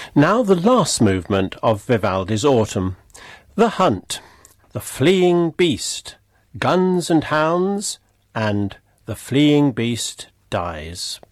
Now the last movement of Vivaldi's Autumn. The Hunt, The Fleeing Beast, Guns and Hounds, and The Fleeing Beast Dies.